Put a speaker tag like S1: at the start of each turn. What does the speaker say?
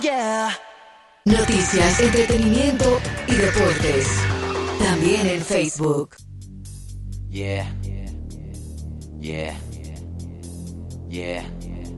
S1: Yeah.
S2: Noticias, entretenimiento y deportes. También en Facebook.
S1: Yeah. Yeah. Yeah.